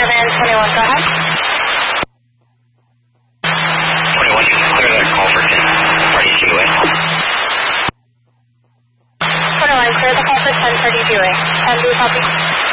21, go ahead. 21, you can clear that call for 10. Party two-way. 21, clear the call for 1032A. 10, do you copy?